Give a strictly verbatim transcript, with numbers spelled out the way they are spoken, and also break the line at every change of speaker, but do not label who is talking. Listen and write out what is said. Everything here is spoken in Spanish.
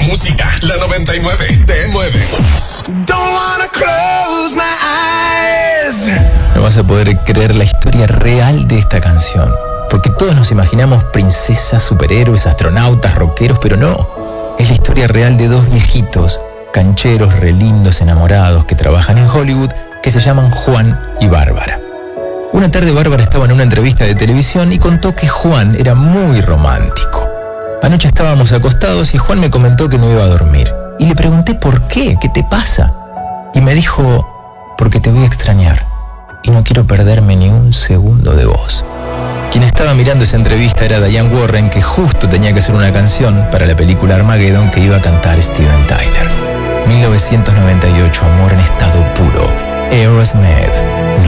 música, la noventa y nueve te mueve.
Don't wanna close my eyes.
No vas a poder creer la historia real de esta canción, porque todos nos imaginamos princesas, superhéroes, astronautas, rockeros, pero no. Es la historia real de dos viejitos, cancheros, relindos, enamorados, que trabajan en Hollywood, que se llaman Juan y Bárbara. Una tarde Bárbara estaba en una entrevista de televisión y contó que Juan era muy romántico. Anoche estábamos acostados y Juan me comentó que no iba a dormir. Y le pregunté por qué, ¿qué te pasa? Y me dijo, porque te voy a extrañar y no quiero perderme ni un segundo de vos. Quien estaba mirando esa entrevista era Diane Warren, que justo tenía que hacer una canción para la película Armageddon que iba a cantar Steven Tyler. mil novecientos noventa y ocho, amor en estado puro. Aerosmith,